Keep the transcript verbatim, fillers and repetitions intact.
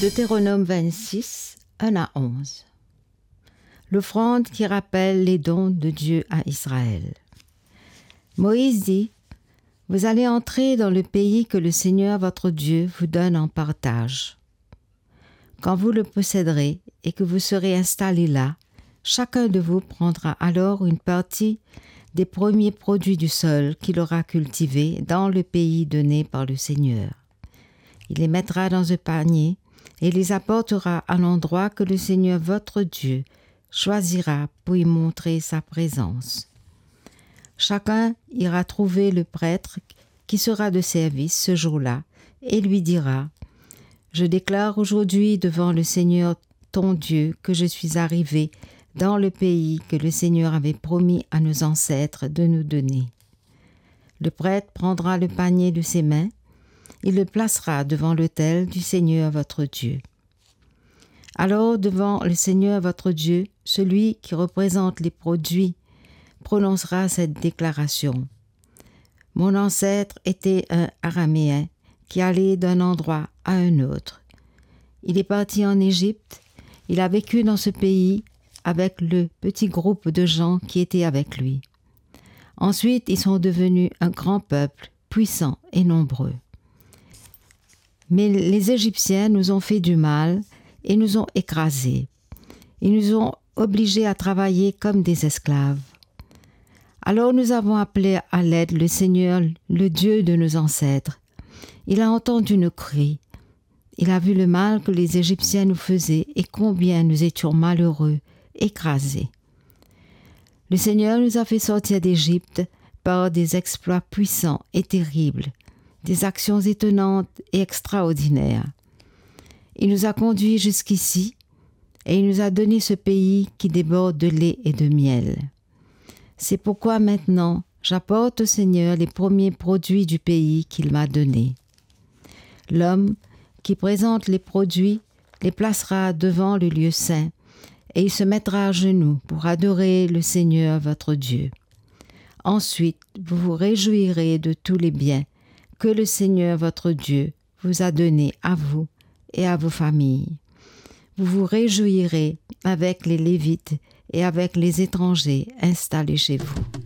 Deutéronome vingt-six, un à onze. L'offrande qui rappelle les dons de Dieu à Israël. Moïse dit, « Vous allez entrer dans le pays que le Seigneur votre Dieu vous donne en partage. Quand vous le posséderez et que vous serez installés là, chacun de vous prendra alors une partie des premiers produits du sol qu'il aura cultivé dans le pays donné par le Seigneur. Il les mettra dans un panier et les apportera à l'endroit que le Seigneur votre Dieu choisira pour y montrer sa présence. Chacun ira trouver le prêtre qui sera de service ce jour-là et lui dira « Je déclare aujourd'hui devant le Seigneur ton Dieu que je suis arrivé dans le pays que le Seigneur avait promis à nos ancêtres de nous donner. » Le prêtre prendra le panier de ses mains. Il le placera devant l'autel du Seigneur votre Dieu. Alors, devant le Seigneur votre Dieu, celui qui représente les produits prononcera cette déclaration. « Mon ancêtre était un Araméen qui allait d'un endroit à un autre. Il est parti en Égypte. Il a vécu dans ce pays avec le petit groupe de gens qui étaient avec lui. Ensuite, ils sont devenus un grand peuple, puissant et nombreux. Mais les Égyptiens nous ont fait du mal et nous ont écrasés. Ils nous ont obligés à travailler comme des esclaves. Alors nous avons appelé à l'aide le Seigneur, le Dieu de nos ancêtres. Il a entendu nos cris. Il a vu le mal que les Égyptiens nous faisaient et combien nous étions malheureux, écrasés. Le Seigneur nous a fait sortir d'Égypte par des exploits puissants et terribles, des actions étonnantes et extraordinaires. Il nous a conduits jusqu'ici et il nous a donné ce pays qui déborde de lait et de miel. C'est pourquoi maintenant j'apporte au Seigneur les premiers produits du pays qu'il m'a donné. L'homme qui présente les produits les placera devant le lieu saint et il se mettra à genoux pour adorer le Seigneur votre Dieu. Ensuite, vous vous réjouirez de tous les biens que le Seigneur votre Dieu vous a donnés à vous et à vos familles. Vous vous réjouirez avec les Lévites et avec les étrangers installés chez vous.